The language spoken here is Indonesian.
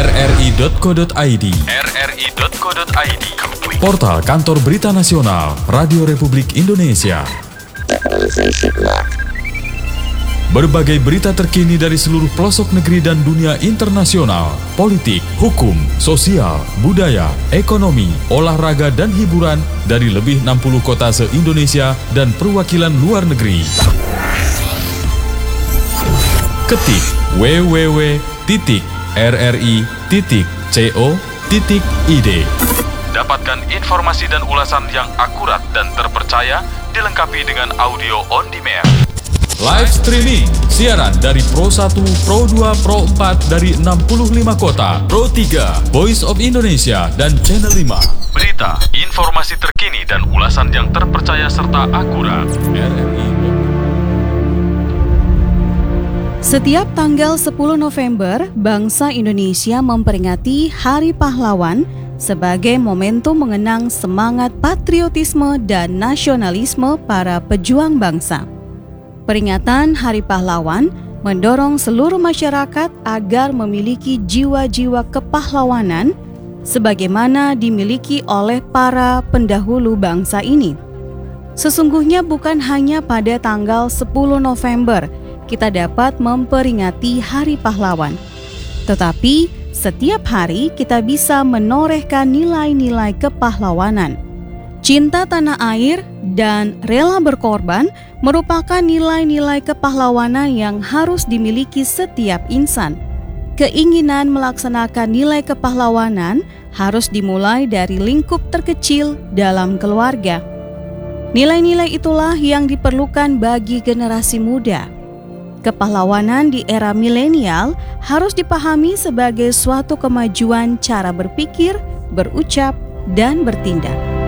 rri.co.id, portal kantor berita nasional Radio Republik Indonesia. Berbagai berita terkini dari seluruh pelosok negeri dan dunia internasional, politik, hukum, sosial, budaya, ekonomi, olahraga, dan hiburan dari lebih 60 kota se-Indonesia dan perwakilan luar negeri. Ketik www.rri.co.id. Dapatkan informasi dan ulasan yang akurat dan terpercaya, dilengkapi dengan audio on demand. Live streaming, siaran dari Pro 1, Pro 2, Pro 4 dari 65 kota, Pro 3, Voice of Indonesia, dan Channel 5. Berita, informasi terkini dan ulasan yang terpercaya serta akurat. RRI. Setiap tanggal 10 November, bangsa Indonesia memperingati Hari Pahlawan sebagai momentum mengenang semangat patriotisme dan nasionalisme para pejuang bangsa. Peringatan Hari Pahlawan mendorong seluruh masyarakat agar memiliki jiwa-jiwa kepahlawanan sebagaimana dimiliki oleh para pendahulu bangsa ini. Sesungguhnya bukan hanya pada tanggal 10 November kita dapat memperingati Hari Pahlawan, tetapi setiap hari kita bisa menorehkan nilai-nilai kepahlawanan. Cinta tanah air dan rela berkorban merupakan nilai-nilai kepahlawanan yang harus dimiliki setiap insan. Keinginan melaksanakan nilai kepahlawanan harus dimulai dari lingkup terkecil dalam keluarga. Nilai-nilai itulah yang diperlukan bagi generasi muda. Kepahlawanan di era milenial harus dipahami sebagai suatu kemajuan cara berpikir, berucap, dan bertindak.